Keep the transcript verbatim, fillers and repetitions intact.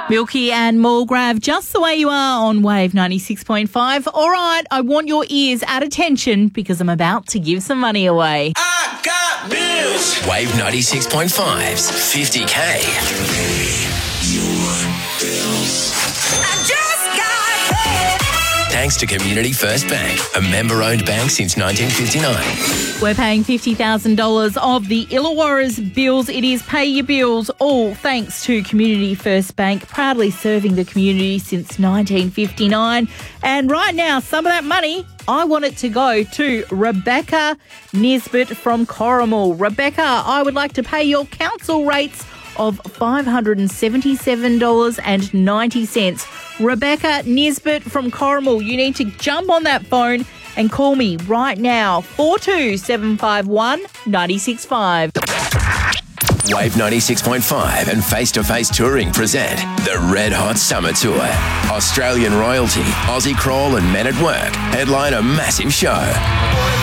Milky and Mulgrave, just the way you are on Wave ninety-six point five. All right, I want your ears at attention because I'm about to give some money away. I got bills. Wave ninety-six point five's fifty K. I just got paid. Thanks to Community First Bank, a member-owned bank since nineteen fifty-nine. We're paying fifty thousand dollars of the Illawarra's bills. It is Pay Your Bills, all thanks to Community First Bank, proudly serving the community since nineteen fifty-nine. And right now, some of that money, I want it to go to Rebecca Nisbet from Corrimal. Rebecca, I would like to pay your council rates of five hundred seventy-seven dollars and ninety cents. Rebecca Nisbet from Corrimal, you need to jump on that phone and call me right now, four two seven five one nine six five. Wave ninety-six point five and Face to Face Touring present the Red Hot Summer Tour. Australian royalty, Aussie Crawl and Men at Work headline a massive show.